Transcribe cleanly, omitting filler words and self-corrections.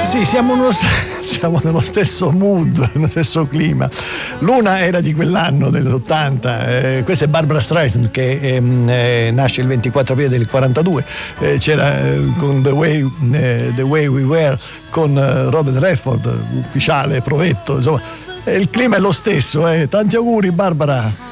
Sì, siamo nello stesso mood, nello stesso clima. Luna era di quell'anno, dell'80, questa è Barbra Streisand che nasce il 24 aprile del 42, c'era con The Way We Were con Robert Redford, ufficiale, provetto, insomma. Il clima è lo stesso, tanti auguri Barbara.